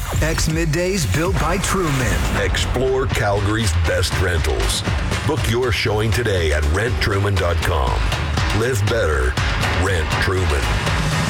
X Middays built by Truman. Explore Calgary's best rentals. Book your showing today at renttruman.com. Live better. Rent Truman.